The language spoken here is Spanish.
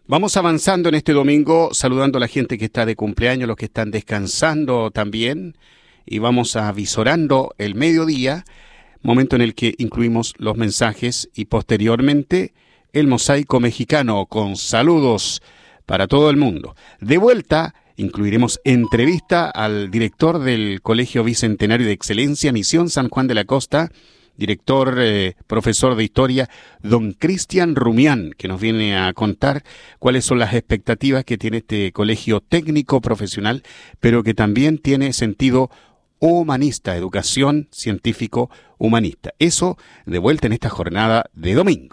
Vamos avanzando en este domingo, saludando a la gente que está de cumpleaños, los que están descansando también, y vamos avisorando el mediodía, momento en el que incluimos los mensajes y posteriormente el mosaico mexicano con saludos para todo el mundo. De vuelta, incluiremos entrevista al director del Colegio Bicentenario de Excelencia Misión San Juan de la Costa, director, profesor de historia, don Cristian Rumián, que nos viene a contar cuáles son las expectativas que tiene este colegio técnico profesional, pero que también tiene sentido humanista, educación científico humanista. Eso de vuelta en esta jornada de domingo.